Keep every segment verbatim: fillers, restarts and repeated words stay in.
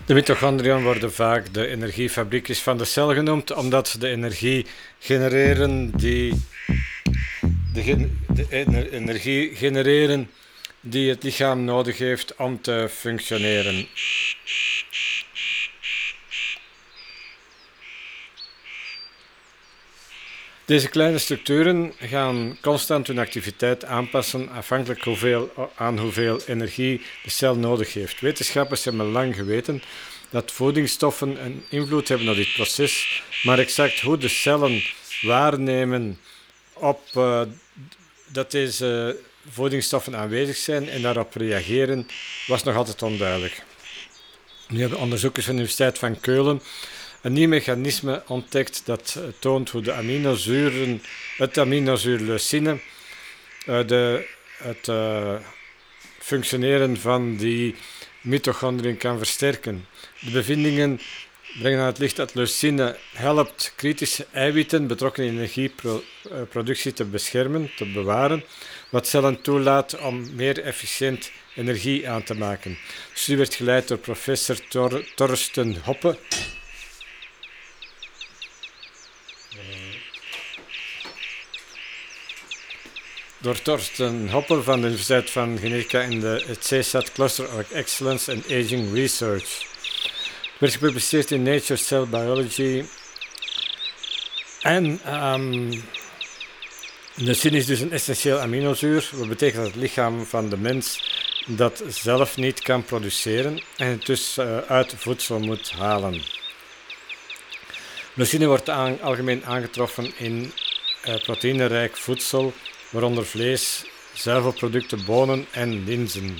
De mitochondriën worden vaak de energiefabriekjes van de cel genoemd, omdat ze de energie genereren die de, gen, de ener, energie genereren die het lichaam nodig heeft om te functioneren. Deze kleine structuren gaan constant hun activiteit aanpassen afhankelijk hoeveel, aan hoeveel energie de cel nodig heeft. Wetenschappers hebben lang geweten dat voedingsstoffen een invloed hebben op dit proces, maar exact hoe de cellen waarnemen op uh, dat deze voedingsstoffen aanwezig zijn en daarop reageren, was nog altijd onduidelijk. Nu hebben onderzoekers van de Universiteit van Keulen een nieuw mechanisme ontdekt dat toont hoe de aminozuren, het aminozuur leucine, de, het uh, functioneren van die mitochondriën kan versterken. De bevindingen brengen aan het licht dat leucine helpt kritische eiwitten betrokken in energieproductie te beschermen, te bewaren, wat cellen toelaat om meer efficiënt energie aan te maken. De studie werd geleid door professor Tor- Torsten Hoppe. Door Torsten Hoppe van de Universiteit van Genetica in de het C S A T Cluster of Excellence and Aging Research. Het werd gepubliceerd in Nature Cell Biology. En um, leucine is dus een essentieel aminozuur, wat betekent dat het lichaam van de mens dat zelf niet kan produceren en het dus uh, uit voedsel moet halen. Leucine wordt aan, algemeen aangetroffen in uh, proteïnerijk voedsel, waaronder vlees, zuivelproducten, bonen en linzen.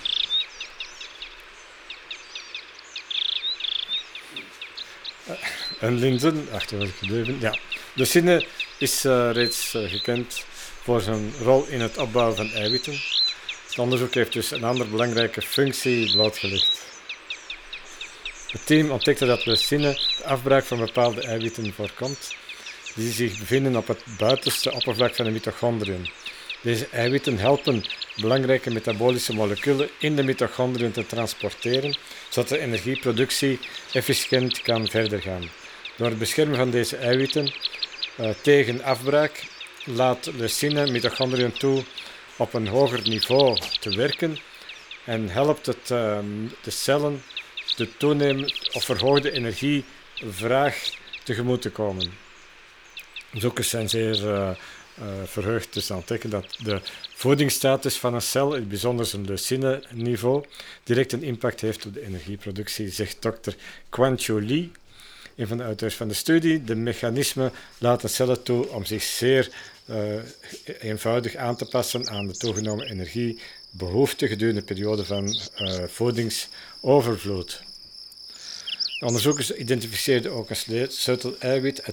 Uh, en linzen, achter was ik gebleven. Ja. Leucine is uh, reeds uh, gekend voor zijn rol in het opbouwen van eiwitten. Het onderzoek heeft dus een andere belangrijke functie blootgelegd. Het team ontdekte dat leucine de afbraak van bepaalde eiwitten voorkomt, die zich bevinden op het buitenste oppervlak van de mitochondriën. Deze eiwitten helpen belangrijke metabolische moleculen in de mitochondriën te transporteren, zodat de energieproductie efficiënt kan verder gaan. Door het beschermen van deze eiwitten uh, tegen afbraak laat leucine mitochondriën toe op een hoger niveau te werken en helpt het uh, de cellen de toenemende of verhoogde energievraag tegemoet te komen. Onderzoekers zijn zeer uh, uh, verheugd te ontdekken dat de voedingsstatus van een cel, in het bijzonder zijn leucine-niveau, direct een impact heeft op de energieproductie, zegt dokter Quanchu Li, een van de auteurs van de studie. De mechanismen laten cellen toe om zich zeer uh, eenvoudig aan te passen aan de toegenomen energiebehoefte gedurende de periode van uh, voedingsovervloed. De onderzoekers identificeerden ook een sleutel-eiwit